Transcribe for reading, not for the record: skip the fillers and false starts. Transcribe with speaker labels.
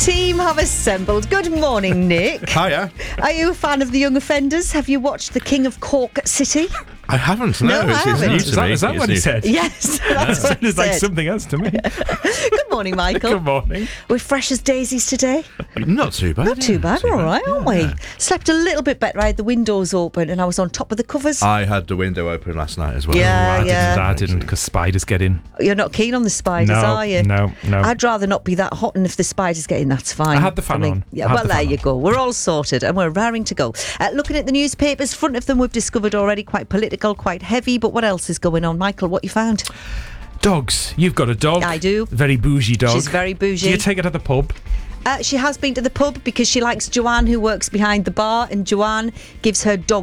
Speaker 1: team have assembled. Good morning, Nick.
Speaker 2: Hiya.
Speaker 1: Are you a fan of The Young Offenders? Have you watched The King of Cork City?
Speaker 2: I haven't, no.
Speaker 1: No, I haven't.
Speaker 2: New to me.
Speaker 3: Is that what he said?
Speaker 1: Yes, that's what he
Speaker 3: It's like
Speaker 1: said.
Speaker 3: something else to me.
Speaker 1: Good morning, Michael.
Speaker 3: Good morning.
Speaker 1: We're fresh as daisies today.
Speaker 2: Not too bad.
Speaker 1: Not too bad, we're all right, aren't we? Slept a little bit better. I had the windows open and I was on top of the covers.
Speaker 2: I had the window open last night as well.
Speaker 1: Yeah.
Speaker 3: I didn't, because spiders get in.
Speaker 1: You're not keen on the spiders,
Speaker 3: No,
Speaker 1: are you?
Speaker 3: no.
Speaker 1: I'd rather not be that hot, and if the spiders get in, that's fine.
Speaker 3: I had the fan on.
Speaker 1: Yeah,
Speaker 3: I had
Speaker 1: well,
Speaker 3: the
Speaker 1: there
Speaker 3: fan
Speaker 1: you
Speaker 3: on.
Speaker 1: go. We're all sorted and we're raring to go. Looking at the newspapers, front of them we've discovered already, quite political, quite heavy, but what else is going on? Michael, what you found?
Speaker 3: Dogs. You've got a dog.
Speaker 1: I do.
Speaker 3: Very bougie dog.
Speaker 1: She's very bougie.
Speaker 3: Do you take her to the pub?
Speaker 1: She has been to the pub because she likes Joanne, who works behind the bar, and Joanne gives her dog